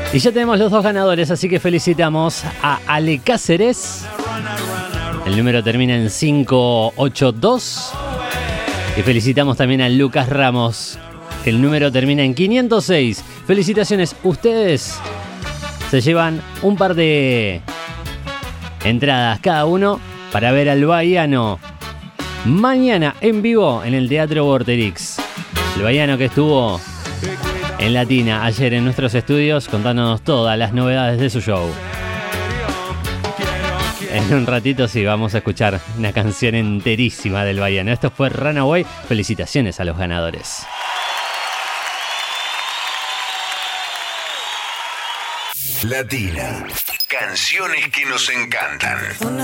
Y ya tenemos los dos ganadores, así que felicitamos a Ale Cáceres. El número termina en 582. Y felicitamos también a Lucas Ramos, que el número termina en 506. Felicitaciones, ustedes se llevan un par de entradas cada uno para ver al Bahiano mañana en vivo en el Teatro Vorterix. El Bahiano que estuvo en Latina ayer en nuestros estudios contándonos todas las novedades de su show. En un ratito sí vamos a escuchar una canción enterísima del Bahiano. Esto fue Runaway. Felicitaciones a los ganadores. Latina. Canciones que nos encantan.